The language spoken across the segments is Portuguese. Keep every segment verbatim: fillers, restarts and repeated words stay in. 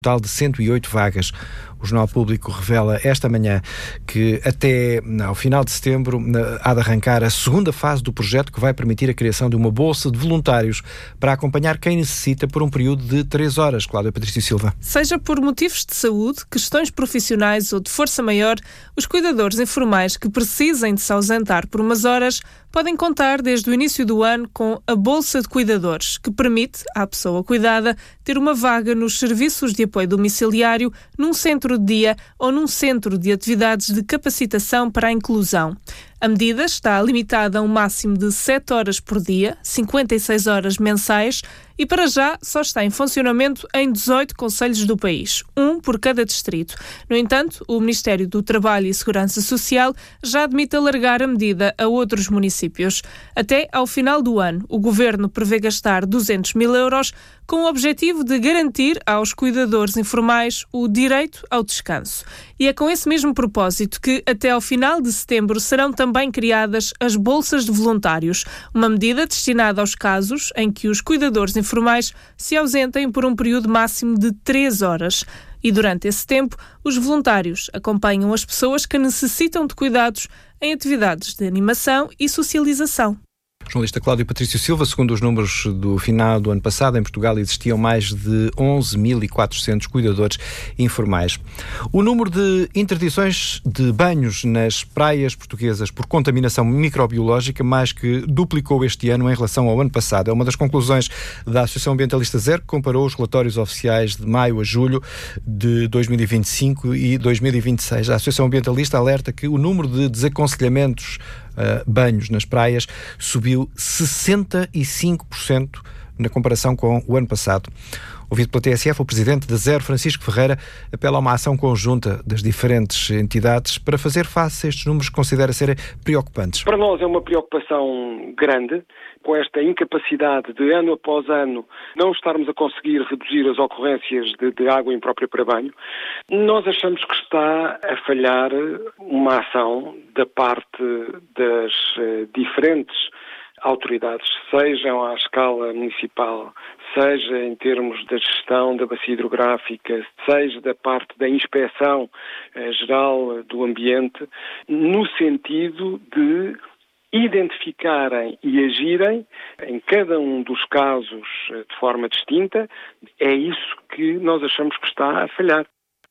total de cento e oito vagas. O Jornal Público revela esta manhã que até ao final de setembro há de arrancar a segunda fase do projeto que vai permitir a criação de uma bolsa de voluntários para acompanhar quem necessita por um período de três horas. Cláudia Patrício Silva. Seja por motivos de saúde, questões profissionais ou de força maior, os cuidadores informais que precisem de se ausentar por umas horas podem contar desde o início do ano com a Bolsa de Cuidadores, que permite à pessoa cuidada ter uma vaga nos serviços de apoio domiciliário, num centro de dia ou num centro de atividades de capacitação para a inclusão. A medida está limitada a um máximo de sete horas por dia, cinquenta e seis horas mensais, e para já só está em funcionamento em dezoito concelhos do país, um por cada distrito. No entanto, o Ministério do Trabalho e Segurança Social já admite alargar a medida a outros municípios. Até ao final do ano, o Governo prevê gastar duzentos mil euros com o objetivo de garantir aos cuidadores informais o direito ao descanso. E é com esse mesmo propósito que, até ao final de setembro, serão também criadas as bolsas de voluntários, uma medida destinada aos casos em que os cuidadores informais se ausentem por um período máximo de três horas. E durante esse tempo, os voluntários acompanham as pessoas que necessitam de cuidados em atividades de animação e socialização. Jornalista Cláudia Patrício Silva, segundo os números do final do ano passado, em Portugal existiam mais de onze mil e quatrocentos cuidadores informais. O número de interdições de banhos nas praias portuguesas por contaminação microbiológica mais que duplicou este ano em relação ao ano passado. É uma das conclusões da Associação Ambientalista Zero, que comparou os relatórios oficiais de maio a julho de dois mil e vinte e cinco e dois mil e vinte e seis. A Associação Ambientalista alerta que o número de desaconselhamentos Uh, banhos nas praias subiu sessenta e cinco por cento na comparação com o ano passado. Ouvido pela T S F, o presidente da Zero, Francisco Ferreira, apela a uma ação conjunta das diferentes entidades para fazer face a estes números que considera serem preocupantes. Para nós é uma preocupação grande, com esta incapacidade de ano após ano não estarmos a conseguir reduzir as ocorrências de, de água imprópria para banho. Nós achamos que está a falhar uma ação da parte das uh, diferentes autoridades, sejam à escala municipal, seja em termos da gestão da bacia hidrográfica, seja da parte da inspeção eh, geral do ambiente, no sentido de identificarem e agirem em cada um dos casos eh, de forma distinta. É isso que nós achamos que está a falhar.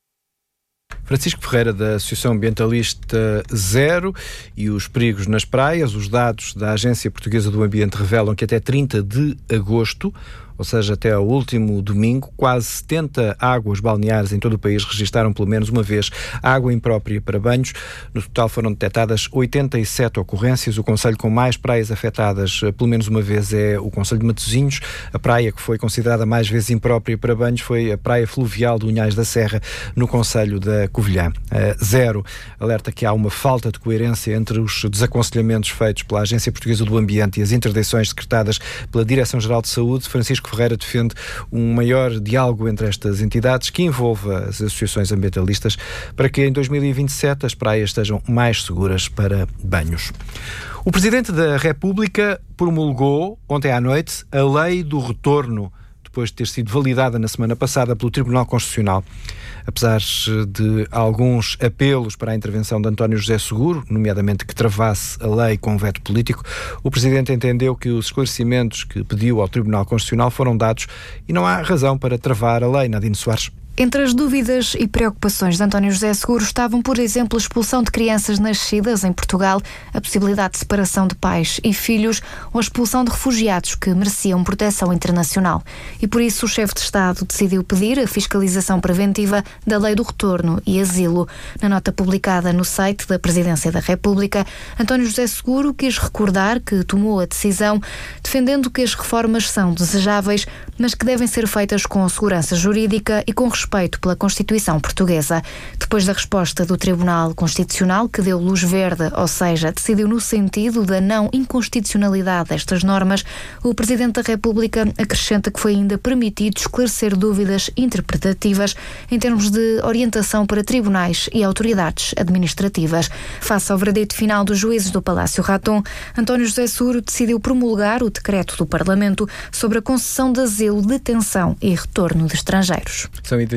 Francisco Ferreira, da Associação Ambientalista Zero, e os perigos nas praias. Os dados da Agência Portuguesa do Ambiente revelam que até trinta de agosto, ou seja, até ao último domingo, quase setenta águas balneares em todo o país registaram pelo menos uma vez água imprópria para banhos. No total foram detectadas oitenta e sete ocorrências. O concelho com mais praias afetadas pelo menos uma vez é o concelho de Matosinhos. A praia que foi considerada mais vezes imprópria para banhos foi a praia fluvial de Unhais da Serra, no concelho da Covilhã. A Zero alerta que há uma falta de coerência entre os desaconselhamentos feitos pela Agência Portuguesa do Ambiente e as interdições decretadas pela Direção-Geral de Saúde. Francisco Ferreira defende um maior diálogo entre estas entidades que envolva as associações ambientalistas para que em dois mil e vinte e sete as praias estejam mais seguras para banhos. O Presidente da República promulgou ontem à noite a Lei do Retorno, depois de ter sido validada na semana passada pelo Tribunal Constitucional. Apesar de alguns apelos para a intervenção de António José Seguro, nomeadamente que travasse a lei com veto político, o Presidente entendeu que os esclarecimentos que pediu ao Tribunal Constitucional foram dados e não há razão para travar a lei. Nadine Soares. Entre as dúvidas e preocupações de António José Seguro estavam, por exemplo, a expulsão de crianças nascidas em Portugal, a possibilidade de separação de pais e filhos ou a expulsão de refugiados que mereciam proteção internacional. E por isso o chefe de Estado decidiu pedir a fiscalização preventiva da Lei do Retorno e Asilo. Na nota publicada no site da Presidência da República, António José Seguro quis recordar que tomou a decisão defendendo que as reformas são desejáveis, mas que devem ser feitas com segurança jurídica e com respeito pela Constituição portuguesa. Depois da resposta do Tribunal Constitucional, que deu luz verde, ou seja, decidiu no sentido da não inconstitucionalidade destas normas, o Presidente da República acrescenta que foi ainda permitido esclarecer dúvidas interpretativas em termos de orientação para tribunais e autoridades administrativas. Face ao veredito final dos juízes do Palácio Raton, António José Seguro decidiu promulgar o decreto do Parlamento sobre a concessão de asilo, detenção e retorno de estrangeiros. São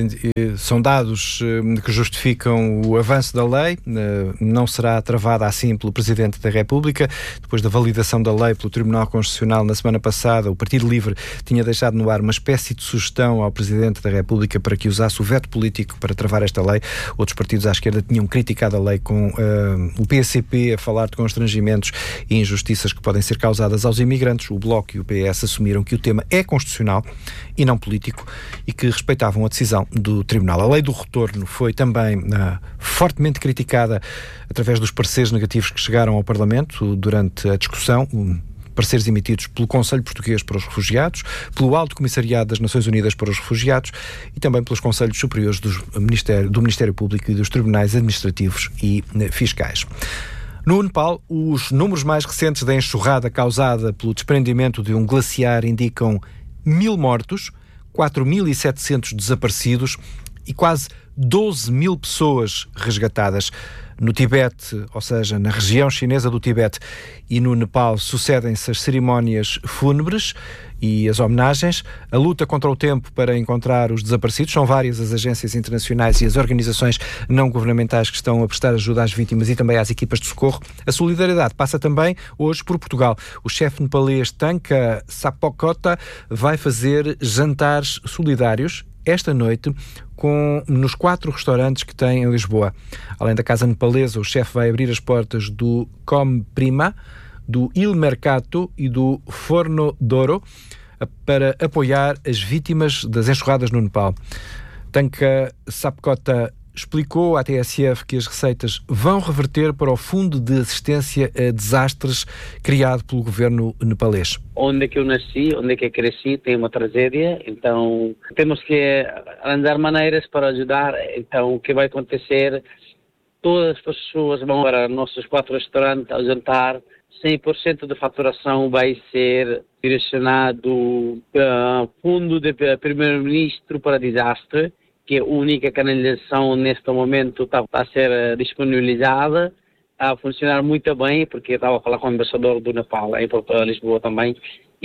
são dados que justificam o avanço da lei, não será travada assim pelo Presidente da República. Depois da validação da lei pelo Tribunal Constitucional na semana passada, o Partido Livre tinha deixado no ar uma espécie de sugestão ao Presidente da República para que usasse o veto político para travar esta lei. Outros partidos à esquerda tinham criticado a lei, com uh, o P C P a falar de constrangimentos e injustiças que podem ser causadas aos imigrantes. O Bloco e o P S assumiram que o tema é constitucional e não político e que respeitavam a decisão do Tribunal. A lei do retorno foi também uh, fortemente criticada através dos pareceres negativos que chegaram ao Parlamento durante a discussão. Um, pareceres emitidos pelo Conselho Português para os Refugiados, pelo Alto Comissariado das Nações Unidas para os Refugiados e também pelos Conselhos Superiores do Ministério, do Ministério Público e dos Tribunais Administrativos e Fiscais. No Nepal, os números mais recentes da enxurrada causada pelo desprendimento de um glaciar indicam mil mortos, quatro mil e setecentos desaparecidos e quase doze mil pessoas resgatadas. No Tibete, ou seja, na região chinesa do Tibete e no Nepal, sucedem-se as cerimónias fúnebres e as homenagens. A luta contra o tempo para encontrar os desaparecidos. São várias as agências internacionais e as organizações não governamentais que estão a prestar ajuda às vítimas e também às equipas de socorro. A solidariedade passa também hoje por Portugal. O chefe nepalês Thangka Sapkota vai fazer jantares solidários esta noite com, nos quatro restaurantes que tem em Lisboa. Além da Casa Nepalesa, o chefe vai abrir as portas do Come Prima, do Il Mercato e do Forno d'Oro para apoiar as vítimas das enxurradas no Nepal. Thangka Sapkota explicou à T S F que as receitas vão reverter para o Fundo de Assistência a Desastres criado pelo governo nepalês. Onde é que eu nasci, onde é que eu cresci, tem uma tragédia, então temos que arranjar maneiras para ajudar. Então o que vai acontecer, todas as pessoas vão para nossos quatro restaurantes ao jantar, cem por cento da faturação vai ser direcionado ao Fundo de Primeiro-Ministro para Desastre, que é a única canalização neste momento está, está a ser disponibilizada, está a funcionar muito bem, porque eu estava a falar com o embaixador do Nepal em Porto Lisboa também,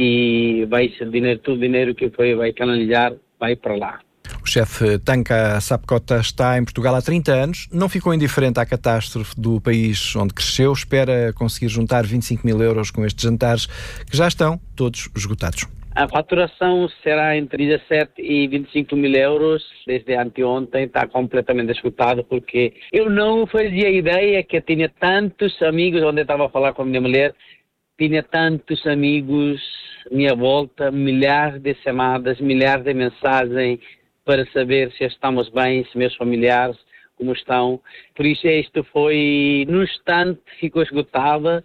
e vai ser dinheiro, todo o dinheiro que foi, vai canalizar, vai para lá. O chefe Thangka Sapkota está em Portugal há trinta anos, não ficou indiferente à catástrofe do país onde cresceu, espera conseguir juntar vinte e cinco mil euros com estes jantares, que já estão todos esgotados. A faturação será entre dezassete e vinte e cinco mil euros, desde anteontem está completamente esgotado, porque eu não fazia ideia que eu tinha tantos amigos, onde eu estava a falar com a minha mulher, tinha tantos amigos à minha volta, milhares de chamadas, milhares de mensagens para saber se estamos bem, se meus familiares como estão. Por isso isto foi, no instante, ficou esgotada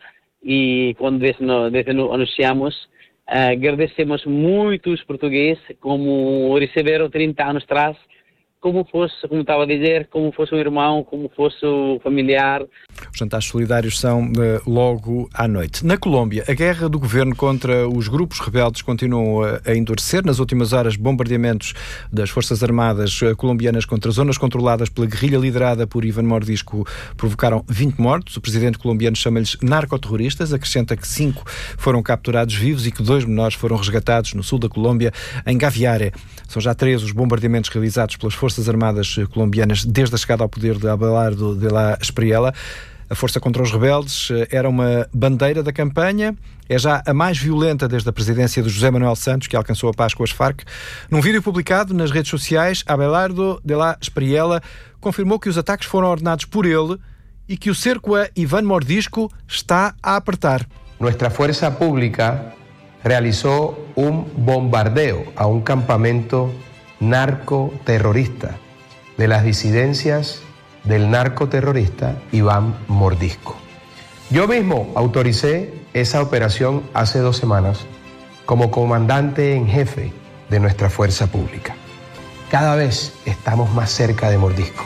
e quando desde, desde anunciamos, Uh, agradecemos muito os portugueses, como receberam trinta anos atrás, como fosse, como estava a dizer, como fosse um irmão, como fosse um familiar. Os jantares solidários são uh, logo à noite. Na Colômbia, a guerra do governo contra os grupos rebeldes continua a endurecer. Nas últimas horas, bombardeamentos das Forças Armadas colombianas contra zonas controladas pela guerrilha liderada por Iván Mordisco provocaram vinte mortos. O presidente colombiano chama-lhes narcoterroristas, acrescenta que cinco foram capturados vivos e que dois menores foram resgatados no sul da Colômbia, em Gaviare. São já três os bombardeamentos realizados pelas Forças Armadas colombianas desde a chegada ao poder de Abelardo de la Espriella. A força contra os rebeldes era uma bandeira da campanha, é já a mais violenta desde a presidência de José Manuel Santos, que alcançou a paz com as Farc. Num vídeo publicado nas redes sociais, Abelardo de la Espriella confirmou que os ataques foram ordenados por ele e que o cerco a Iván Mordisco está a apertar. Nuestra fuerza pública realizó un bombardeo a un campamento narcoterrorista de las disidencias del narcoterrorista Iván Mordisco. Yo mismo autoricé esa operación hace dos semanas como comandante en jefe de nuestra fuerza pública. Cada vez estamos más cerca de Mordisco.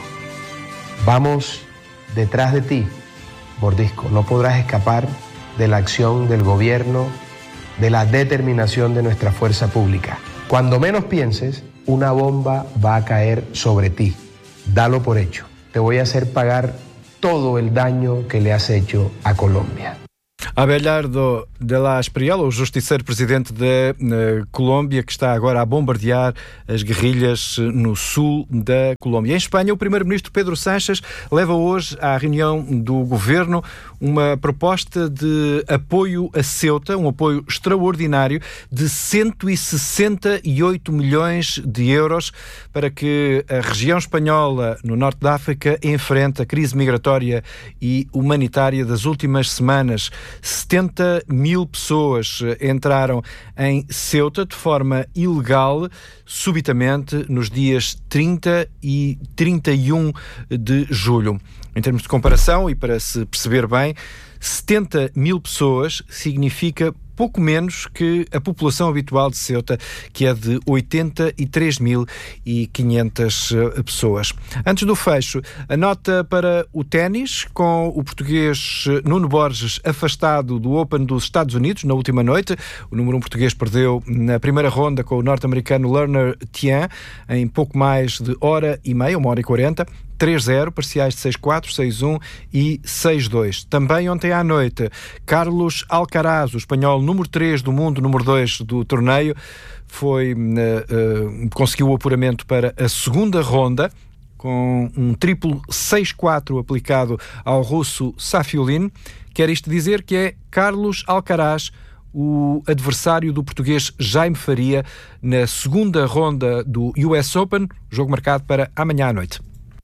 Vamos detrás de ti, Mordisco. No podrás escapar de la acción del gobierno, de la determinación de nuestra fuerza pública. Cuando menos pienses, una bomba va a caer sobre ti. Dalo por hecho. Te voy a hacer pagar todo el daño que le has hecho a Colombia. Abelardo de la Espriella, o justiceiro presidente da Colômbia, que está agora a bombardear as guerrilhas no sul da Colômbia. Em Espanha, o primeiro-ministro Pedro Sánchez leva hoje à reunião do governo uma proposta de apoio a Ceuta, um apoio extraordinário de cento e sessenta e oito milhões de euros para que a região espanhola no norte da África enfrente a crise migratória e humanitária das últimas semanas. setenta mil pessoas entraram em Ceuta de forma ilegal, subitamente, nos dias trinta e trinta e um de julho. Em termos de comparação, e para se perceber bem, setenta mil pessoas significa pouco menos que a população habitual de Ceuta, que é de oitenta e três mil e quinhentas pessoas. Antes do fecho, a nota para o ténis, com o português Nuno Borges afastado do Open dos Estados Unidos na última noite. O número um português perdeu na primeira ronda com o norte-americano Lerner Tien em pouco mais de hora e meia, uma hora e quarenta. três zero, parciais de seis quatro, seis um e seis dois. Também ontem à noite, Carlos Alcaraz, o espanhol número três do mundo, número dois do torneio, foi, uh, uh, conseguiu o apuramento para a segunda ronda, com um triplo seis quatro aplicado ao russo Safiullin. Quer isto dizer que é Carlos Alcaraz o adversário do português Jaime Faria na segunda ronda do U S Open, jogo marcado para amanhã à noite.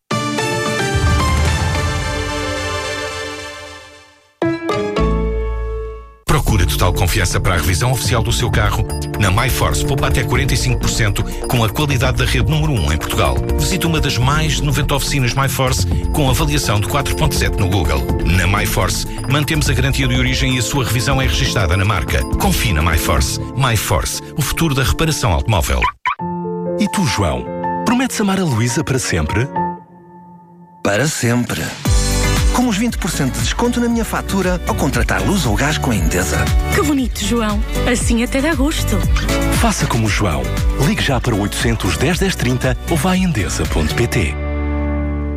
Procura total confiança para a revisão oficial do seu carro? Na MyForce, poupa até quarenta e cinco por cento com a qualidade da rede número um em Portugal. Visite uma das mais de noventa oficinas MyForce com avaliação de quatro ponto sete no Google. Na MyForce, mantemos a garantia de origem e a sua revisão é registada na marca. Confie na MyForce. MyForce, o futuro da reparação automóvel. E tu, João? Prometes amar a Luísa para sempre? Para sempre. Com os vinte por cento de desconto na minha fatura ao contratar luz ou gás com a Endesa. Que bonito, João. Assim até dá gosto. Faça como o João. Ligue já para o oitocentos, dez, dez, trinta ou vá a endesa ponto pt.